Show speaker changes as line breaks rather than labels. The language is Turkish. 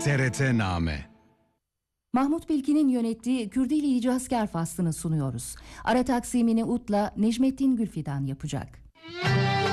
TRT-Name.
Mahmut Bilgin'in yönettiği Kürdili İcazkar faslını sunuyoruz. Ara taksimini Ut'la Necmettin Gülfidan yapacak.